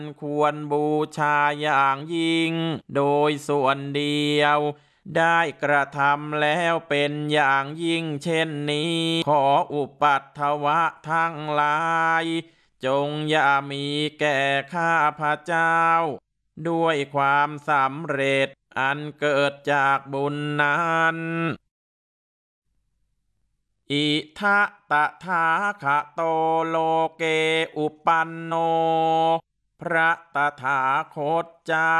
ควรบูชาอย่างยิ่งโดยส่วนเดียวได้กระทำแล้วเป็นอย่างยิ่งเช่นนี้ขออุปัฏฐวะทั้งหลายจงอย่ามีแก่ข้าพระเจ้าด้วยความสำเร็จอันเกิดจากบุญนั้นอิทะตถาคะโตโลเกอุปันโนพระตถาคตเจ้า